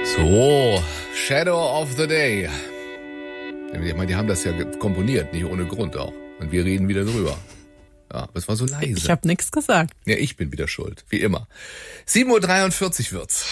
So, Shadow of the Day. Ich meine, die haben das ja komponiert, nicht ohne Grund auch. Und wir reden wieder drüber. Ja, aber es war so leise. Ich habe nichts gesagt. Ja, ich bin wieder schuld, wie immer. 7:43 wird's.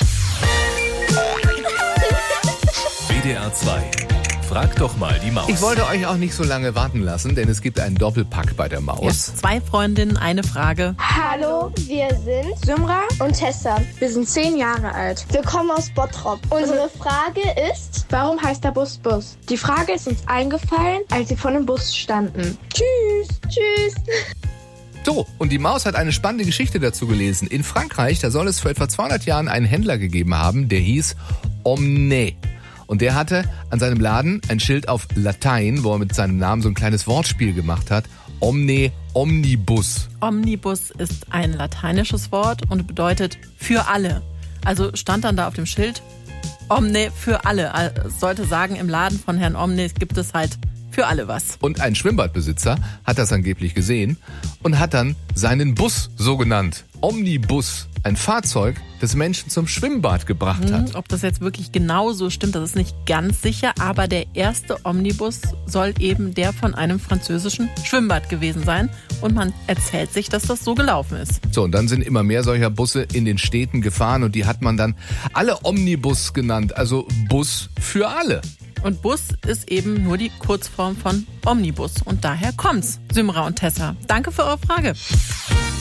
WDR 2. Frag doch mal die Maus. Ich wollte euch auch nicht so lange warten lassen, denn es gibt einen Doppelpack bei der Maus. Ja, 2 Freundinnen, eine Frage. Hallo, wir sind Symra und Tessa. Wir sind 10 Jahre alt. Wir kommen aus Bottrop. Unsere Frage ist, warum heißt der Bus Bus? Die Frage ist uns eingefallen, als wir vor dem Bus standen. Tschüss. Tschüss. So, und die Maus hat eine spannende Geschichte dazu gelesen. In Frankreich, da soll es vor etwa 200 Jahren einen Händler gegeben haben, der hieß Omne. Und der hatte an seinem Laden ein Schild auf Latein, wo er mit seinem Namen so ein kleines Wortspiel gemacht hat. Omne Omnibus. Omnibus ist ein lateinisches Wort und bedeutet für alle. Also stand dann da auf dem Schild Omne für alle. Es sollte sagen, im Laden von Herrn Omne gibt es halt für alle was. Und ein Schwimmbadbesitzer hat das angeblich gesehen und hat dann seinen Bus so genannt. Omnibus, ein Fahrzeug, das Menschen zum Schwimmbad gebracht hat. Ob das jetzt wirklich genau so stimmt, das ist nicht ganz sicher, aber der erste Omnibus soll eben der von einem französischen Schwimmbad gewesen sein und man erzählt sich, dass das so gelaufen ist. So, und dann sind immer mehr solcher Busse in den Städten gefahren und die hat man dann alle Omnibus genannt, also Bus für alle. Und Bus ist eben nur die Kurzform von Omnibus und daher kommt's, Symra und Tessa. Danke für eure Frage.